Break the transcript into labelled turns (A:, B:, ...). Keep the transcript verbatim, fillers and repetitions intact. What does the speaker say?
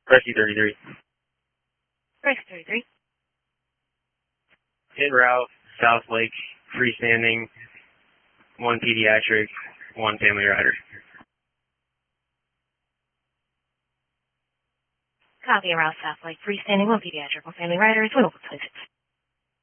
A: Rescue thirty-three.
B: Rescue thirty-three.
A: En route, South Lake, freestanding, one pediatric, one family rider.
B: Copy, around South Lake, freestanding, one pediatric, one family rider, twin open twenty-six.